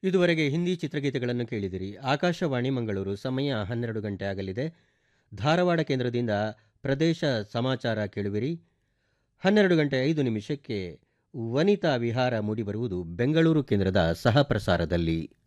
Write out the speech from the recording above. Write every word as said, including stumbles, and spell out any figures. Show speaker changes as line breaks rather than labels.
ಇದುವರೆಗೆ ಹಿಂದಿ ಚಿತ್ರಗೀತೆಗಳನ್ನು ಕೇಳಿದಿರಿ. ಆಕಾಶವಾಣಿ ಮಂಗಳೂರು. ಸಮಯ ಹನ್ನೆರಡು ಗಂಟೆ ಆಗಲಿದೆ. ಧಾರವಾಡ ಕೇಂದ್ರದಿಂದ ಪ್ರದೇಶ ಸಮಾಚಾರ ಕೇಳುವಿರಿ. ಹನ್ನೆರಡು ಗಂಟೆ ಐದು ನಿಮಿಷಕ್ಕೆ ವನಿತಾ ವಿಹಾರ ಮೂಡಿಬರುವುದು ಬೆಂಗಳೂರು ಕೇಂದ್ರದ ಸಹ ಪ್ರಸಾರದಲ್ಲಿ.